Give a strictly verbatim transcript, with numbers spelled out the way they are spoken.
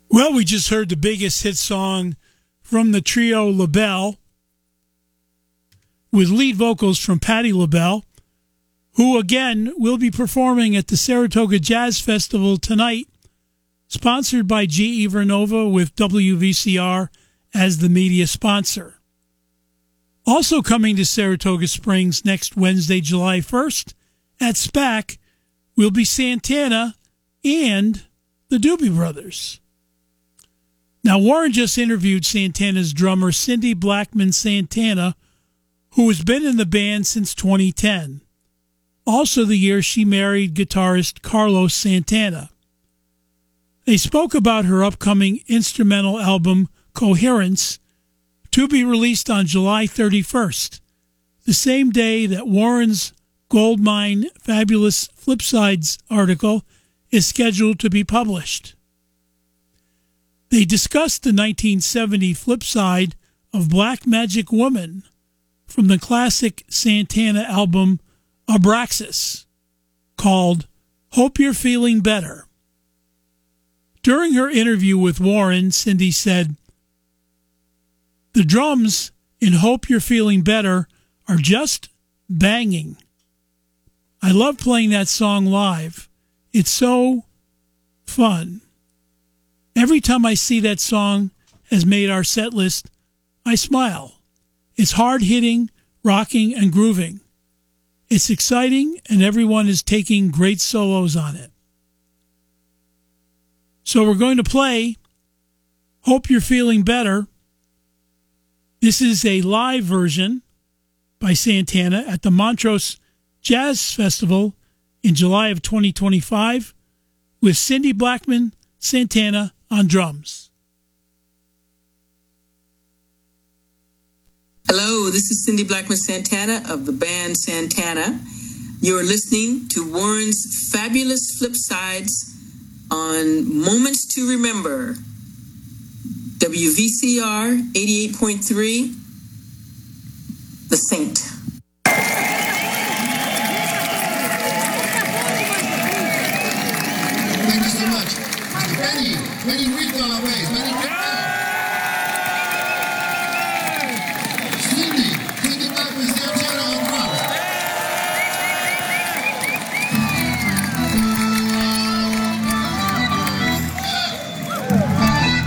Well, we just heard the biggest hit song from the trio LaBelle with lead vocals from Patti LaBelle, who again will be performing at the Saratoga Jazz Festival tonight, sponsored by G E Vernova with W V C R as the media sponsor. Also coming to Saratoga Springs next Wednesday, July first at SPAC will be Santana and the Doobie Brothers. Now, Warren just interviewed Santana's drummer, Cindy Blackman Santana, who has been in the band since twenty ten. Also the year she married guitarist Carlos Santana. They spoke about her upcoming instrumental album, Coherence, to be released on July thirty-first, the same day that Warren's Goldmine Fabulous Flipsides article is scheduled to be published. They discussed the nineteen seventy flip side of Black Magic Woman from the classic Santana album Abraxas, called Hope You're Feeling Better. During her interview with Warren, Cindy said, "The drums in Hope You're Feeling Better are just banging. I love playing that song live. It's so fun. Every time I see that song has made our set list, I smile. It's hard-hitting, rocking, and grooving. It's exciting, and everyone is taking great solos on it." So we're going to play Hope You're Feeling Better. This is a live version by Santana at the Montrose Jazz Festival in July of twenty twenty-five with Cindy Blackman Santana on drums. Hello, this is Cindy Blackman Santana of the band Santana. You're listening to Warren's Fabulous Flipsides on Moments to Remember. W V C R eighty-eight point three, The Saint.